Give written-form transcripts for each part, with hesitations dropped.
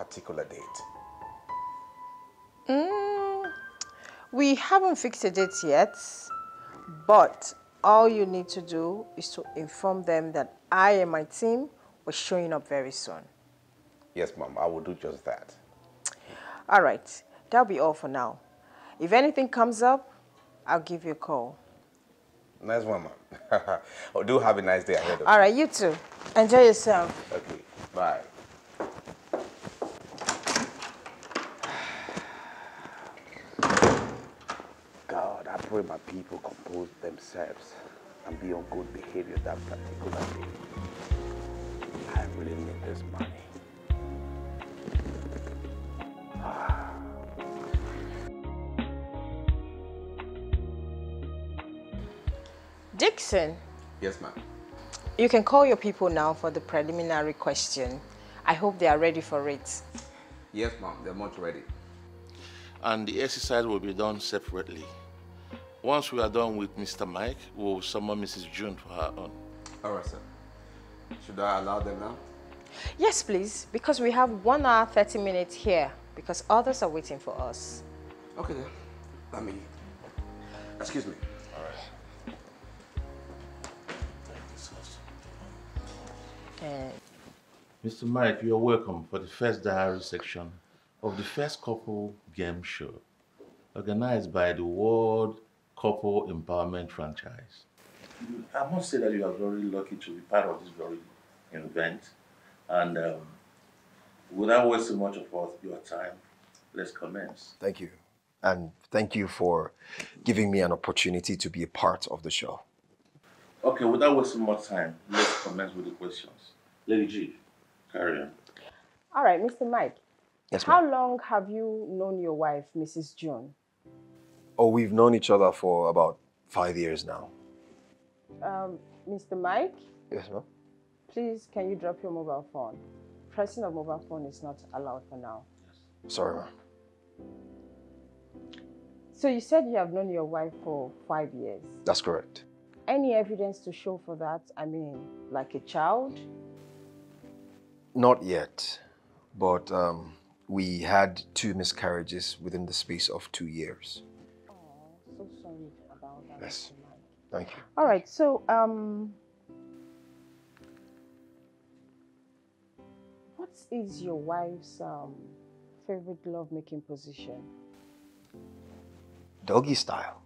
particular date? We haven't fixed a date yet, but all you need to do is to inform them that I and my team were showing up very soon. Yes, Mom, I will do just that. All right, that'll be all for now. If anything comes up, I'll give you a call. Nice one, Mom. Oh, do have a nice day ahead of you. All right, you too. Enjoy yourself. Okay, bye. God, I pray my people compose themselves and be on good behavior that particular day. I really need this money. Dixon, Yes, ma'am. you can call your people now for the preliminary question. I hope they are ready for it. Yes, Mom, they're much ready. And the exercise will be done separately. Once we are done with Mr. Mike, we will summon Mrs. June for her own. All right, sir. Should I allow them now? Yes, please, because we have 1 hour, 30 minutes here, because others are waiting for us. Okay, then. Let me... Excuse me. All right. Mr. Mike, you're welcome for the first diary section of the First Couple Game Show, organized by the World Couple Empowerment Franchise. I must say that you are very lucky to be part of this very event. And without wasting much of your time, let's commence. Thank you. And thank you for giving me an opportunity to be a part of the show. Okay, without wasting much time, let's commence with the questions. Lady G, carry on. All right, Mr. Mike. Yes, How ma'am. long have you known your wife, Mrs. June? Oh, we've known each other for about 5 years now. Mr. Mike, Yes, ma'am. please, can you drop your mobile phone? Pressing of mobile phone is not allowed for now. Sorry, ma'am. So you said you have known your wife for 5 years. That's correct. Any evidence to show for that? I mean, like a child? Not yet, but we had 2 miscarriages within the space of 2 years. Oh, so sorry about that. Yes. Mr. Mike. Thank you. All right, so what is your wife's favorite love-making position? Doggy style.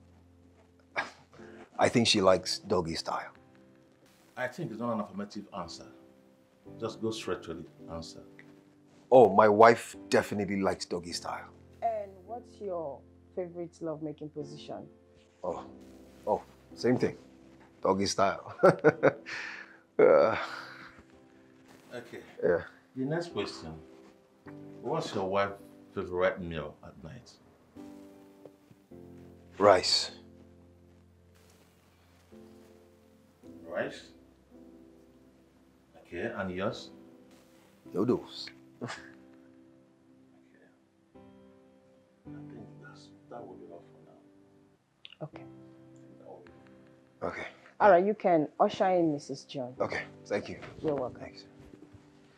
I think she likes doggy style. I think it's not an affirmative answer. Just go straight to the answer. Oh, my wife definitely likes doggy style. And what's your favorite love-making position? Oh, same thing. Doggy style. Okay. Yeah. The next question. What's your wife's favorite meal at night? Rice. Rice? Okay, and yours? Noodles. Okay. I think that will be all for now. Okay. That will be. Okay. All right, you can usher in Mrs. June. Okay. Thank you. You're welcome. Thanks.